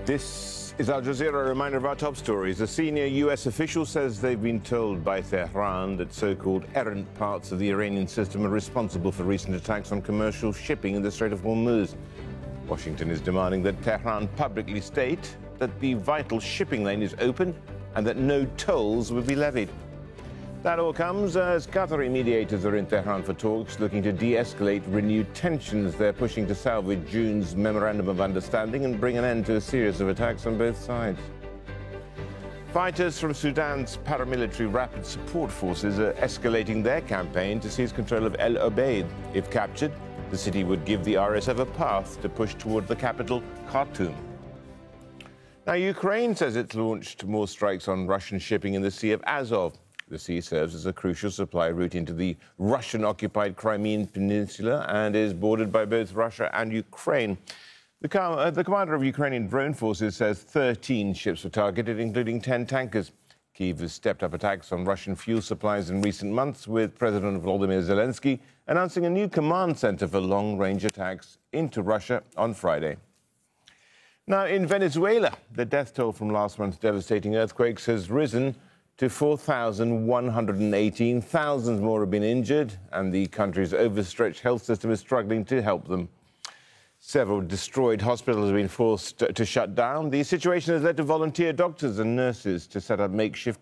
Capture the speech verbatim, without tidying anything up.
This is Al Jazeera. A reminder of our top stories. A senior U S official says they've been told by Tehran that so-called errant parts of the Iranian system are responsible for recent attacks on commercial shipping in the Strait of Hormuz. Washington is demanding that Tehran publicly state that the vital shipping lane is open and that no tolls will be levied. That all comes as Qatari mediators are in Tehran for talks looking to de-escalate renewed tensions. They're pushing to salvage June's Memorandum of Understanding and bring an end to a series of attacks on both sides. Fighters from Sudan's paramilitary Rapid Support Forces are escalating their campaign to seize control of El Obeid. If captured, the city would give the R S F a path to push toward the capital, Khartoum. Now, Ukraine says it's launched more strikes on Russian shipping in the Sea of Azov. The sea serves as a crucial supply route into the Russian-occupied Crimean Peninsula and is bordered by both Russia and Ukraine. The, com- uh, the commander of Ukrainian drone forces says thirteen ships were targeted, including ten tankers. Kyiv has stepped up attacks on Russian fuel supplies in recent months, with President Volodymyr Zelensky announcing a new command center for long-range attacks into Russia on Friday. Now, in Venezuela, the death toll from last month's devastating earthquakes has risen to four thousand one hundred eighteen. Thousands more have been injured, and the country's overstretched health system is struggling to help them. Several destroyed hospitals have been forced to shut down. The situation has led to volunteer doctors and nurses to set up makeshift